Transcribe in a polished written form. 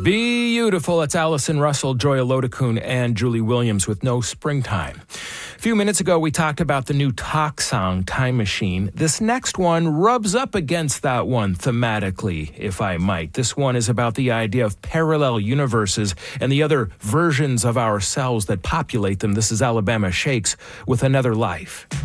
Beautiful. It's Allison Russell, Joy Olodokun, and Julie Williams with No Springtime. A few minutes ago, we talked about the new Talk Sound Time Machine. This next one rubs up against that one thematically, if I might. This one is about the idea of parallel universes and the other versions of ourselves that populate them. This is Alabama Shakes with Another Life.